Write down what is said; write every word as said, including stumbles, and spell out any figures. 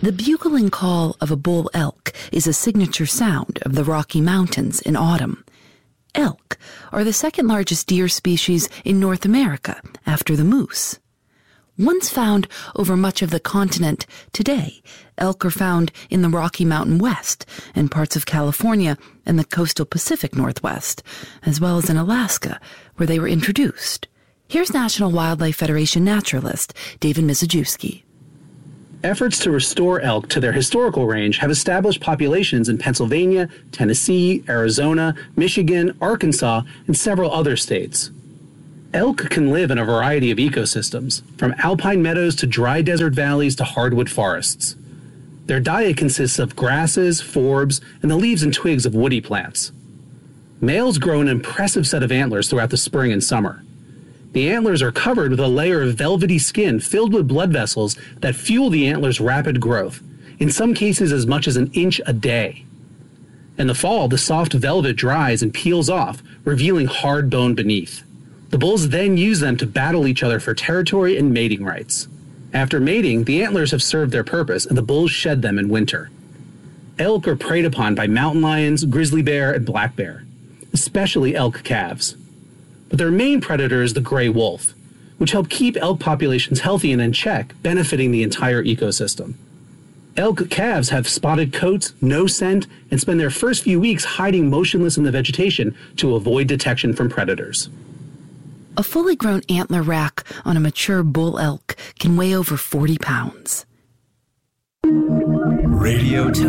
The bugling call of a bull elk is a signature sound of the Rocky Mountains in autumn. Elk are the second largest deer species in North America after the moose. Once found over much of the continent, today elk are found in the Rocky Mountain West and parts of California and the coastal Pacific Northwest, as well as in Alaska, where they were introduced. Here's National Wildlife Federation naturalist David Mizejewski. Efforts to restore elk to their historical range have established populations in Pennsylvania, Tennessee, Arizona, Michigan, Arkansas, and several other states. Elk can live in a variety of ecosystems, from alpine meadows to dry desert valleys to hardwood forests. Their diet consists of grasses, forbs, and the leaves and twigs of woody plants. Males grow an impressive set of antlers throughout the spring and summer. The antlers are covered with a layer of velvety skin filled with blood vessels that fuel the antlers' rapid growth, in some cases as much as an inch a day. In the fall, the soft velvet dries and peels off, revealing hard bone beneath. The bulls then use them to battle each other for territory and mating rights. After mating, the antlers have served their purpose, and the bulls shed them in winter. Elk are preyed upon by mountain lions, grizzly bear, and black bear, especially elk calves. But their main predator is the gray wolf, which help keep elk populations healthy and in check, benefiting the entire ecosystem. Elk calves have spotted coats, no scent, and spend their first few weeks hiding motionless in the vegetation to avoid detection from predators. A fully grown antler rack on a mature bull elk can weigh over forty pounds. Radio to